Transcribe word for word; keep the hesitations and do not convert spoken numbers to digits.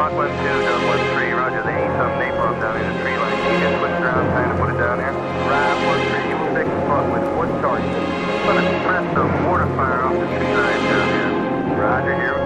Mach one two, Delta one three, roger. They need some napalm down in the tree line. Can you just switch around, kind of put it down here? Right, one three, you will fix the spot with one target. I'm gonna press the mortar fire off the tree line down here. Roger, here we